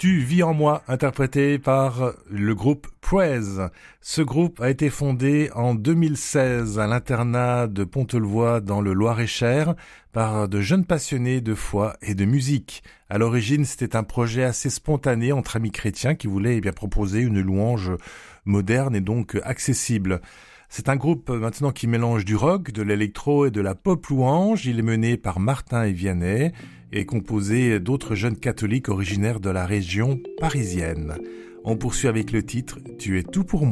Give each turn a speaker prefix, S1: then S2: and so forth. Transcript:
S1: Tu vis en moi, interprété par le groupe Praise. Ce groupe a été fondé en 2016 à l'internat de Pontelvoie dans le Loir-et-Cher par de jeunes passionnés de foi et de musique. À l'origine, c'était un projet assez spontané entre amis chrétiens qui voulaient proposer une louange moderne et donc accessible. C'est un groupe maintenant qui mélange du rock, de l'électro et de la pop louange. Il est mené par Martin et Vianney et composé d'autres jeunes catholiques originaires de la région parisienne. On poursuit avec le titre « Tu es tout pour moi ».